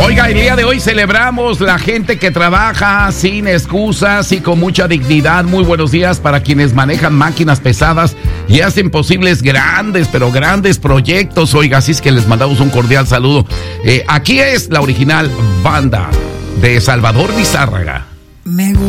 Oiga, el día de hoy celebramos la gente que trabaja sin excusas y con mucha dignidad. Muy buenos días para quienes manejan máquinas pesadas y hacen posibles grandes, pero grandes proyectos. Oiga, así es que les mandamos un cordial saludo. Aquí es la original banda de Salvador Lizárraga.